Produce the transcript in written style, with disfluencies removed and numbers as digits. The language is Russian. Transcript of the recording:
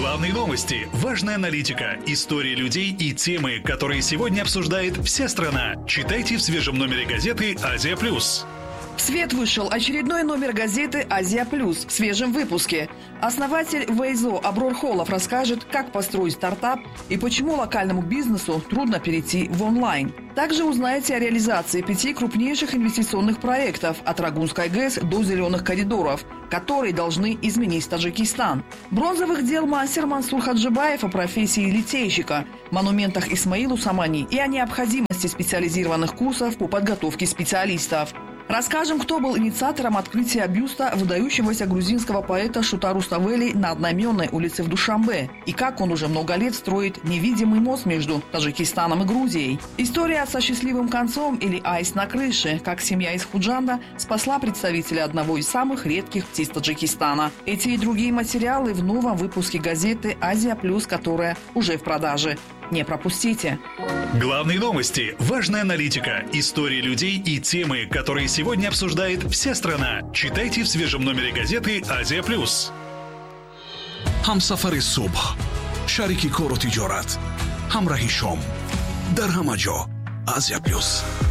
Главные новости, важная аналитика, истории людей и темы, которые сегодня обсуждает вся страна. Читайте в свежем номере газеты «Азия+». В свет вышел очередной номер газеты «Азия+» в свежем выпуске. Основатель Вейзо Аброр Холов расскажет, как построить стартап и почему локальному бизнесу трудно перейти в онлайн. Также узнаете о реализации 5 крупнейших инвестиционных проектов от Рагунской ГЭС до зеленых коридоров, которые должны изменить Таджикистан. Бронзовых дел мастер Мансур Хаджибаев о профессии литейщика, монументах Исмаилу Самани и о необходимости специализированных курсов по подготовке специалистов. Расскажем, кто был инициатором открытия бюста выдающегося грузинского поэта Шута Руставели на одноименной улице в Душанбе и как он уже много лет строит невидимый мост между Таджикистаном и Грузией. История со счастливым концом или аист на крыше, как семья из Худжанда спасла представителя одного из самых редких птиц Таджикистана. Эти и другие материалы в новом выпуске газеты «Азия+», которая уже в продаже. Не пропустите. Главные новости, важная аналитика, истории людей и темы, которые сегодня обсуждает вся страна. Читайте в свежем номере газеты «Азия+». ҳамсафари субҳ, шарики кору тиҷорат, ҳамраҳи шом, дар ҳама ҷо Азия+.